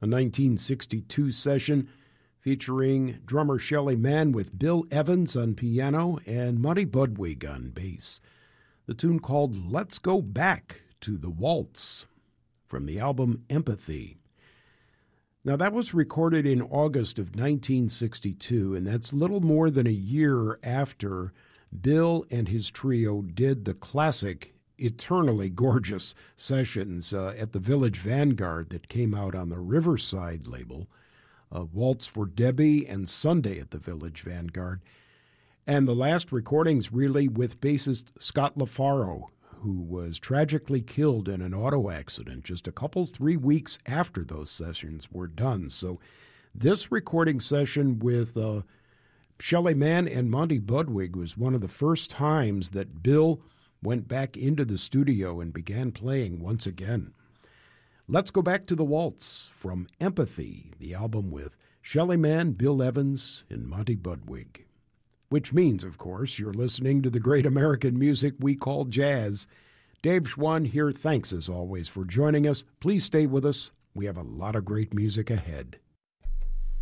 a 1962 session featuring drummer Shelly Manne with Bill Evans on piano and Monty Budwig on bass. The tune called Let's Go Back to the Waltz from the album Empathy. Now, that was recorded in August of 1962, and that's little more than a year after Bill and his trio did the classic Eternally Gorgeous sessions at the Village Vanguard that came out on the Riverside label, Waltz for Debbie and Sunday at the Village Vanguard. And the last recordings really with bassist Scott LaFaro, who was tragically killed in an auto accident just 3 weeks after those sessions were done. So this recording session with Shelly Manne and Monty Budwig was one of the first times that Bill went back into the studio and began playing once again. Let's go back to the waltz from Empathy, the album with Shelly Manne, Bill Evans, and Monty Budwig. Which means, of course, you're listening to the great American music we call jazz. Dave Schwann here. Thanks, as always, for joining us. Please stay with us. We have a lot of great music ahead.